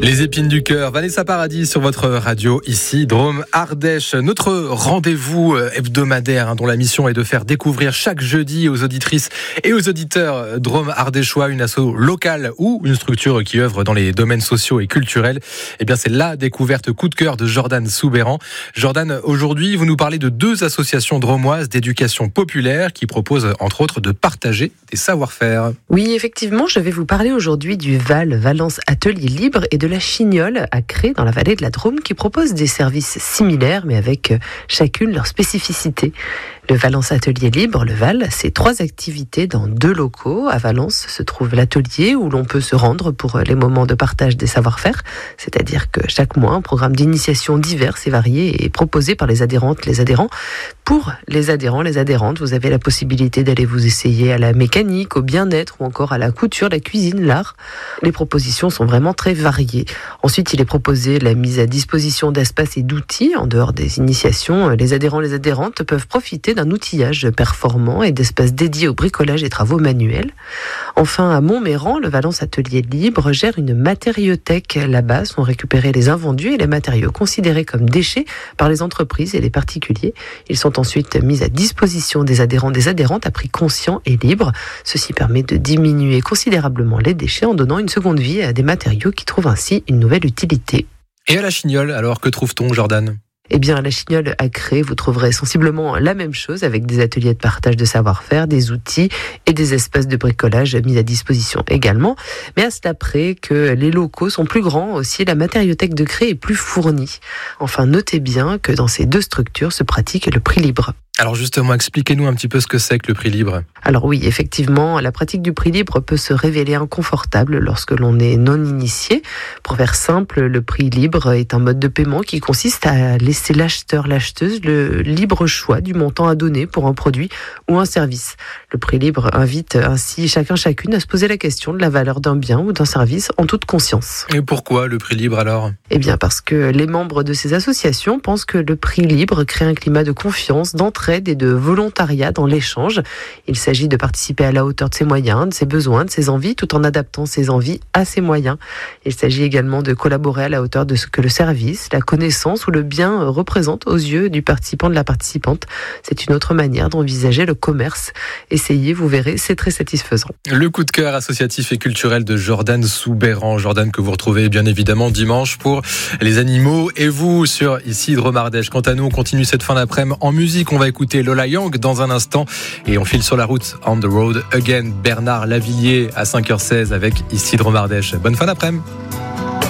Les épines du cœur, Vanessa Paradis sur votre radio, ici Drôme Ardèche. Notre rendez-vous hebdomadaire dont la mission est de faire découvrir chaque jeudi aux auditrices et aux auditeurs Drôme Ardéchois une asso locale ou une structure qui œuvre dans les domaines sociaux et culturels. Eh bien, c'est la découverte coup de cœur de Jordan Soubeyran. Jordan, aujourd'hui, vous nous parlez de deux associations drômoises d'éducation populaire qui proposent entre autres de partager des savoir-faire. Oui, effectivement, je vais vous parler aujourd'hui du Valence Atelier Libre et de la Chignole à Cré dans la vallée de la Drôme qui propose des services similaires mais avec chacune leur spécificité. Le Valence Atelier Libre, le Val, c'est 3 activités dans 2 locaux. À Valence se trouve l'atelier où l'on peut se rendre pour les moments de partage des savoir-faire, c'est-à-dire que chaque mois, un programme d'initiation divers et varié est proposé par les adhérentes, les adhérents. Pour les adhérents, les adhérentes, vous avez la possibilité d'aller vous essayer à la mécanique, au bien-être ou encore à la couture, la cuisine, l'art. Les propositions sont vraiment très variées. Ensuite, il est proposé la mise à disposition d'espaces et d'outils. En dehors des initiations, les adhérents, les adhérentes peuvent profiter d'un outillage performant et d'espaces dédiés au bricolage et travaux manuels. Enfin, à Montméran, le Valence Atelier Libre gère une matériothèque. Là-bas sont récupérés les invendus et les matériaux considérés comme déchets par les entreprises et les particuliers. Ils sont ensuite mis à disposition des adhérents, des adhérentes à prix conscient et libre. Ceci permet de diminuer considérablement les déchets en donnant une seconde vie à des matériaux qui trouvent ainsi une nouvelle utilité. Et à la Chignole, alors que trouve-t-on, Jordan ? Eh bien, à la Chignole à Cré, vous trouverez sensiblement la même chose avec des ateliers de partage de savoir-faire, des outils et des espaces de bricolage mis à disposition également. Mais à cela près que les locaux sont plus grands aussi, la matériothèque de Cré est plus fournie. Enfin, notez bien que dans ces 2 structures se pratique le prix libre. Alors justement, expliquez-nous un petit peu ce que c'est que le prix libre. Alors oui, effectivement, la pratique du prix libre peut se révéler inconfortable lorsque l'on est non initié. Pour faire simple, le prix libre est un mode de paiement qui consiste à laisser l'acheteur, l'acheteuse le libre choix du montant à donner pour un produit ou un service. Le prix libre invite ainsi chacune à se poser la question de la valeur d'un bien ou d'un service en toute conscience. Et pourquoi le prix libre alors ? Eh bien parce que les membres de ces associations pensent que le prix libre crée un climat de confiance, d'entraide et de volontariat dans l'échange. Il s'agit de participer à la hauteur de ses moyens, de ses besoins, de ses envies, tout en adaptant ses envies à ses moyens. Il s'agit également de collaborer à la hauteur de ce que le service, la connaissance ou le bien représente aux yeux du participant, de la participante. C'est une autre manière d'envisager le commerce. Essayez, vous verrez, c'est très satisfaisant. Le coup de cœur associatif et culturel de Jordan Soubeyran. Jordan que vous retrouvez bien évidemment dimanche pour les animaux et vous sur ici Drôme Ardèche. Quant à nous, on continue cette fin d'après-midi en musique. On va écouter Lola Young dans un instant et on file sur la route On the Road Again. Bernard Lavillier à 5h16 avec ici Drôme Ardèche. Bonne fin d'après-midi.